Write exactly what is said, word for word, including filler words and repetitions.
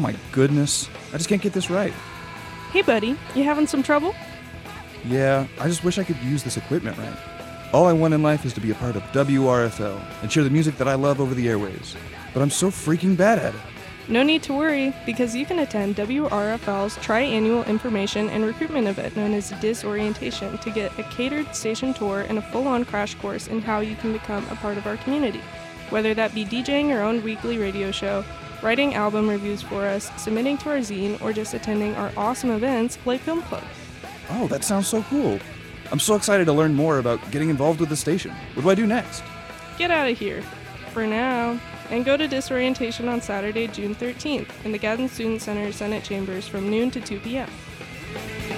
my goodness. I just can't get this right. Hey buddy, you having some trouble? Yeah, I just wish I could use this equipment right. All I want in life is to be a part of W R F L and share the music that I love over the airwaves. But I'm so freaking bad at it. No need to worry, because you can attend W R F L's tri-annual information and recruitment event known as Disorientation to get a catered station tour and a full-on crash course in how you can become a part of our community. Whether that be DJing your own weekly radio show, writing album reviews for us, submitting to our zine, or just attending our awesome events like Film Club. Oh, that sounds so cool. I'm so excited to learn more about getting involved with the station. What do I do next? Get out of here. For now. And go to Disorientation on Saturday, June thirteenth in the Gadsden Student Center Senate Chambers from noon to two p.m.